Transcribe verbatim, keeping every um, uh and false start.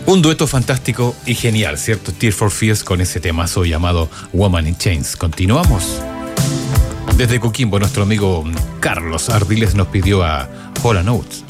Un dueto fantástico y genial, ¿cierto? Tears for Fears con ese temazo llamado Woman in Chains. Continuamos. Desde Coquimbo, nuestro amigo Carlos Ardiles nos pidió a Hall and Oates.